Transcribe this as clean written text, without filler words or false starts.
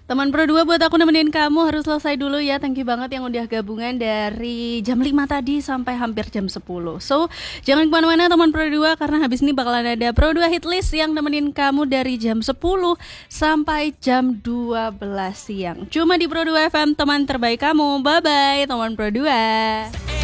Teman Pro 2 buat aku nemenin kamu harus selesai dulu ya. Thank you banget yang udah gabungan dari jam 5 tadi sampai hampir jam 10. So, jangan kemana-mana teman Pro 2 karena habis ini bakalan ada Pro 2 Hit List yang nemenin kamu dari jam 10 sampai jam 12 siang. Cuma di Pro 2 FM, teman terbaik kamu. Bye-bye teman Pro 2.